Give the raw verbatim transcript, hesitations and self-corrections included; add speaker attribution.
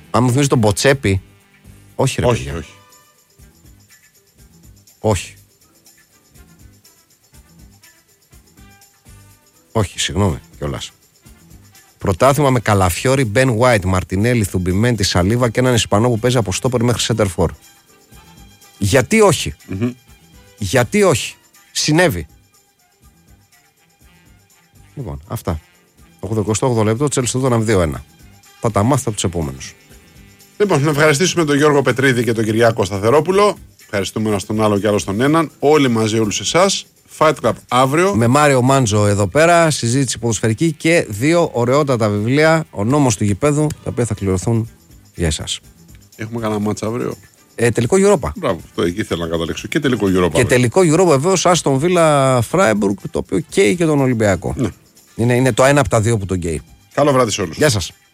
Speaker 1: Αν μου θυμίζει τον Μποτσέπη. Όχι, ρε
Speaker 2: όχι,
Speaker 1: παιδιά.
Speaker 2: όχι.
Speaker 1: Όχι. Όχι, συγγνώμη κιόλας. Πρωτάθλημα με Καλαφιόρι, Μπεν Γουάιτ, Μαρτινέλη, Θουμπιμέντη, Σαλίβα και έναν Ισπανό που παίζει από στόπερ μέχρι center for. Γιατί όχι.
Speaker 2: Mm-hmm.
Speaker 1: Γιατί όχι. Συνέβη. Λοιπόν, αυτά. Το ογδοηκοστό όγδοο λεπτό, Τσέλσι Τότεναμ δύο ένα. Θα τα μάθετε από τους επόμενους.
Speaker 2: Λοιπόν, να ευχαριστήσουμε τον Γιώργο Πετρίδη και τον Κυριάκο Σταθερόπουλο. Ευχαριστούμε ένα στον άλλο και άλλο στον έναν. Όλοι μαζί, όλους εσάς. Fight Club αύριο.
Speaker 1: Με Μάριο Μάντζο εδώ πέρα, συζήτηση ποδοσφαιρική και δύο ωραιότατα βιβλία, Ο νόμος του γηπέδου, τα οποία θα κληρωθούν για εσάς.
Speaker 2: Έχουμε κανένα μάτσα αύριο.
Speaker 1: Ε, τελικό Europa.
Speaker 2: Μπράβο, το εκεί θέλω να καταλήξω. Και τελικό Europa.
Speaker 1: Και τελικό Europa βεβαίως, Άστον Βίλα Φράιμπουργκ, το οποίο καίει και τον Ολυμπιακό.
Speaker 2: Ναι.
Speaker 1: Είναι, είναι το ένα από τα δύο που τον καίει.
Speaker 2: Καλό βράδυ σε όλους.
Speaker 1: Γεια σας.